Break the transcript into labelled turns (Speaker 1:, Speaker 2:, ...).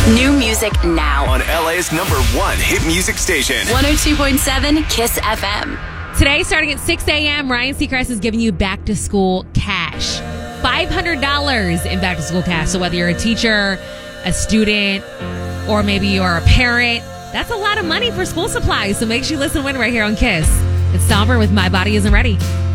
Speaker 1: New music now.
Speaker 2: On LA's #1 hit music station.
Speaker 1: 102.7 Kiss FM.
Speaker 3: Today, starting at 6 a.m., Ryan Seacrest is giving you back-to-school cash. $500 in back-to-school cash. So whether you're a teacher, a student, or maybe you're a parent, that's a lot of money for school supplies. So make sure you listen to Win right here on Kiss. It's Somber with My Body Isn't Ready.